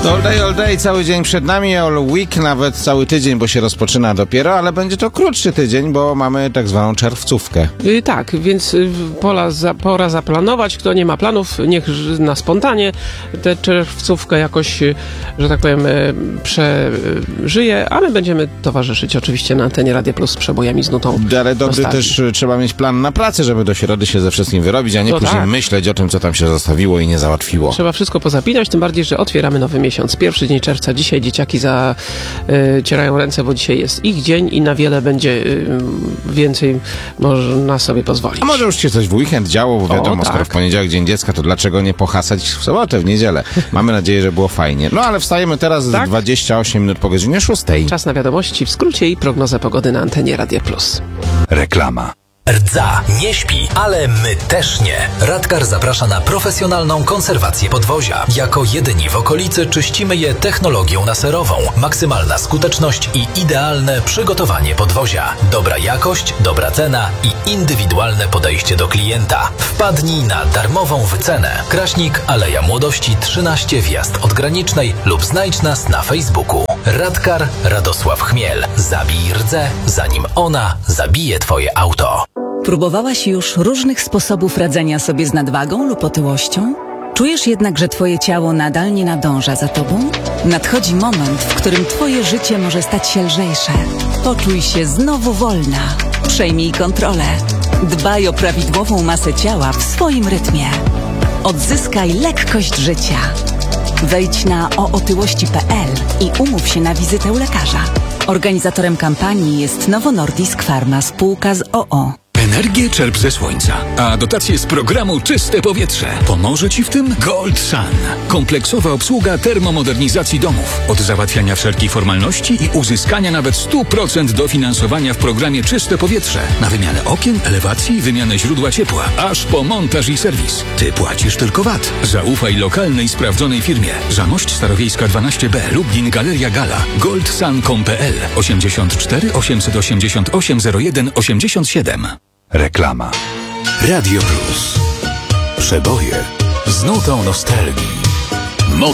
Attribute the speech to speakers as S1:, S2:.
S1: All day, cały dzień przed nami, all week, nawet cały tydzień, bo się rozpoczyna dopiero, ale będzie to krótszy tydzień, bo mamy tak zwaną czerwcówkę.
S2: Tak, więc pora zaplanować. Kto nie ma planów, niech na spontanie tę czerwcówkę jakoś, że tak powiem, przeżyje, ale będziemy towarzyszyć oczywiście na antenie Radia Plus z przebojami z nutą.
S1: Ale dobry też trzeba mieć plan na pracę, żeby do środy się ze wszystkim wyrobić, a nie później myśleć o tym, co tam się zostawiło i nie załatwiło.
S2: Trzeba wszystko pozapinać, tym bardziej, że otwieramy nowy miesiąc. Pierwszy dzień czerwca. Dzisiaj dzieciaki zacierają ręce, bo dzisiaj jest ich dzień i na wiele będzie więcej można sobie pozwolić.
S1: A może już się coś w weekend działo, bo wiadomo, skoro w poniedziałek Dzień Dziecka, to dlaczego nie pohasać w sobotę, w niedzielę? Mamy nadzieję, że było fajnie. No ale wstajemy teraz 28 minut po godzinie 6.
S2: Czas na wiadomości w skrócie i prognozę pogody na antenie Radia Plus.
S3: Reklama.
S4: Rdza nie śpi, ale my też nie. Radkar zaprasza na profesjonalną konserwację podwozia. Jako jedyni w okolicy czyścimy je technologią laserową. Maksymalna skuteczność i idealne przygotowanie podwozia. Dobra jakość, dobra cena i indywidualne podejście do klienta. Wpadnij na darmową wycenę. Kraśnik, Aleja Młodości 13, wjazd od Granicznej lub znajdź nas na Facebooku. Radkar Radosław Chmiel. Zabij rdzę, zanim ona zabije twoje auto.
S5: Próbowałaś już różnych sposobów radzenia sobie z nadwagą lub otyłością? Czujesz jednak, że twoje ciało nadal nie nadąża za tobą? Nadchodzi moment, w którym twoje życie może stać się lżejsze. Poczuj się znowu wolna. Przejmij kontrolę. Dbaj o prawidłową masę ciała w swoim rytmie. Odzyskaj lekkość życia. Wejdź na ootyłości.pl i umów się na wizytę u lekarza. Organizatorem kampanii jest Novo Nordisk Pharma, spółka z OO.
S3: Energię czerp ze słońca, a dotacje z programu Czyste Powietrze. Pomoże Ci w tym Gold Sun. Kompleksowa obsługa termomodernizacji domów. Od załatwiania wszelkich formalności i uzyskania nawet 100% dofinansowania w programie Czyste Powietrze. Na wymianę okien, elewacji, wymianę źródła ciepła, aż po montaż i serwis. Ty płacisz tylko VAT. Zaufaj lokalnej, sprawdzonej firmie. Zamość Starowiejska 12B, Lublin, Galeria Gala. goldsun.pl 84 888 01 87.
S6: Reklama. Radio Plus. Przeboje z nutą nostalgii.